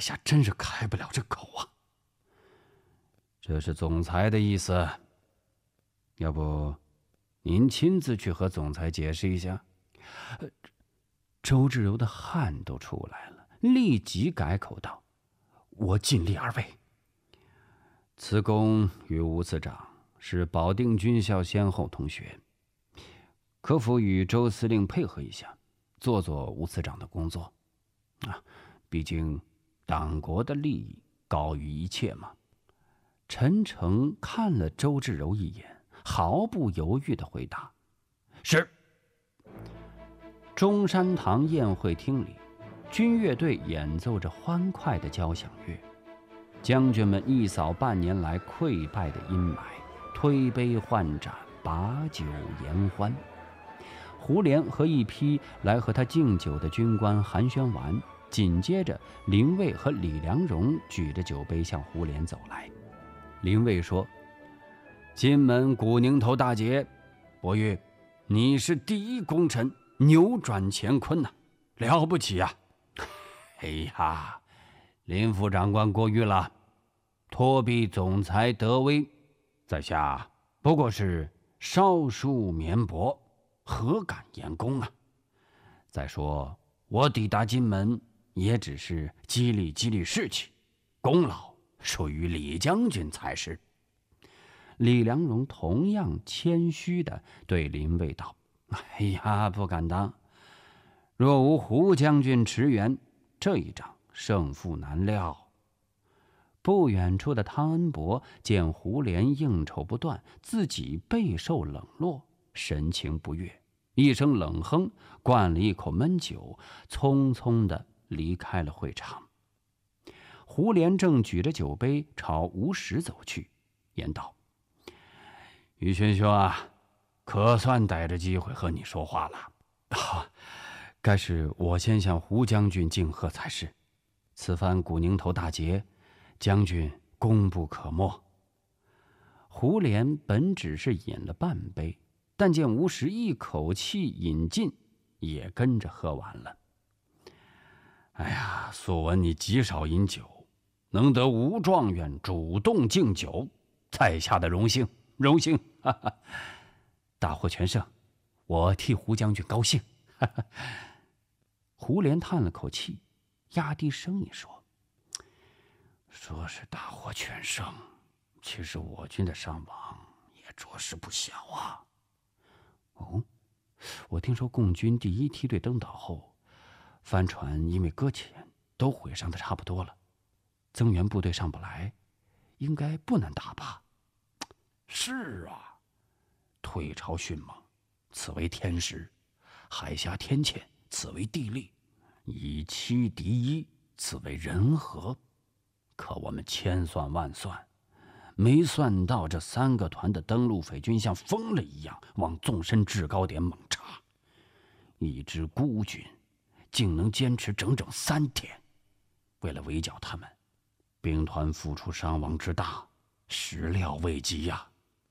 下真是开不了这口啊。这是总裁的意思，要不您亲自去和总裁解释一下？周志柔的汗都出来了，立即改口道：“我尽力而为。”此公与吴次长是保定军校先后同学，可否与周司令配合一下，做做吴次长的工作？毕竟党国的利益高于一切嘛。陈诚看了周志柔一眼，毫不犹豫地回答：“是。”中山堂宴会厅里，军乐队演奏着欢快的交响乐，将军们一扫半年来溃败的阴霾，推杯换盏，把酒言欢。胡琏和一批来和他敬酒的军官寒暄完，紧接着林蔚和李良荣举着酒杯向胡琏走来。林蔚说：“金门古宁头大捷，伯玉，你是第一功臣，扭转乾坤呐，了不起呀！”哎呀，林副长官过誉了，托庇总裁德威，在下不过是稍疏绵薄，何敢言功啊？再说我抵达金门也只是激励激励士气，功劳属于李将军才是。李良荣同样谦虚地对林蔚道：“哎呀，不敢当，若无胡将军驰援，这一仗胜负难料。”不远处的汤恩伯见胡琏应酬不断，自己备受冷落，神情不悦，一声冷哼，灌了一口闷酒，匆匆地离开了会场。胡琏正举着酒杯朝吴石走去，言道：“于勋兄啊，可算逮着机会和你说话了。”该是我先向胡将军敬贺才是。此番古宁头大捷，将军功不可没。胡琏本只是饮了半杯，但见吴石一口气饮尽，也跟着喝完了。哎呀，素闻你极少饮酒，能得吴状元主动敬酒，在下的荣幸，荣幸！哈哈，大获全胜，我替胡将军高兴。哈哈。胡琏叹了口气，压低声音说：“说是大获全胜，其实我军的伤亡也着实不小啊。”哦，我听说共军第一梯队登岛后，帆船因为搁浅都毁伤的差不多了，增援部队上不来，应该不难打吧？是啊，退潮迅猛，此为天时；海峡天堑，此为地利；以欺敌一，此为人和。可我们千算万算，没算到这3个团的登陆匪军像疯了一样往纵深制高点猛插，一支孤军竟能坚持整整3天。为了围剿他们，兵团付出伤亡之大，始料未及呀！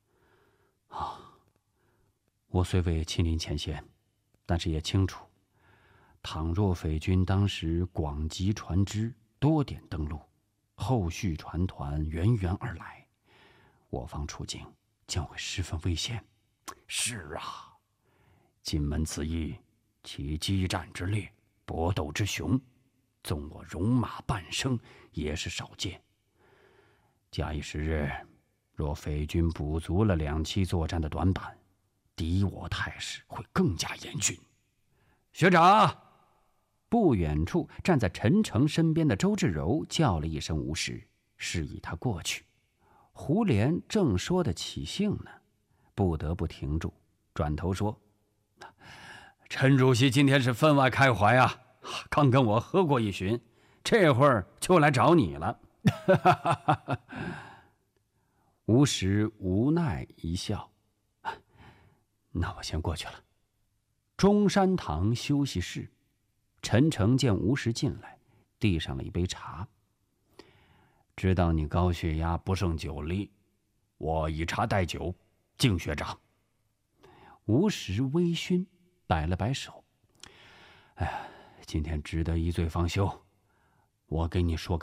我虽未亲临前线，但是也清楚，倘若匪军当时广集船只，多点登陆，后续船团源源而来，我方处境将会十分危险。是啊，金门此役，其激战之烈，搏斗之雄，纵我戎马半生，也是少见。假以时日，若匪军补足了2期作战的短板，敌我态势会更加严峻。学长！不远处站在陈诚身边的周志柔叫了一声吴石，示意他过去。胡琏正说得起兴呢，不得不停住，转头说：“陈主席今天是分外开怀啊，刚跟我喝过一巡，这会儿就来找你了。”吴石无奈一笑：“那我先过去了。”中山堂休息室，陈诚见吴石进来，递上了一杯茶。知道你高血压不胜酒力，我以茶代酒，敬学长。吴石微醺，摆了摆手：“哎呀，今天只得一醉方休，我给你说个